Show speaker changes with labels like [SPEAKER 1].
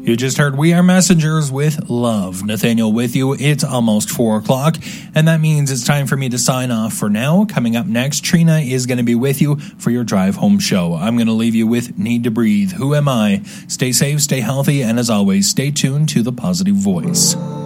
[SPEAKER 1] You just heard We Are Messengers with Love. Nathaniel with you. It's almost 4 o'clock, and that means it's time for me to sign off for now. Coming up next, Trina is going to be with you for your drive home show. I'm going to leave you with Need to Breathe. Who am I? Stay safe, stay healthy, and as always, stay tuned to the Positive Voice.